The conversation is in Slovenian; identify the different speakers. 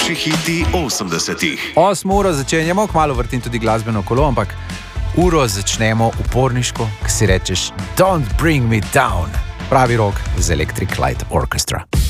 Speaker 1: Najlepši hiti 80-ih.
Speaker 2: 8 uro začenjamo, kmalu vrtim tudi glasbeno kolo, ampak uro začnemo uporniško, ki si rečeš Don't bring me down. Pravi rock z Electric Light Orchestra.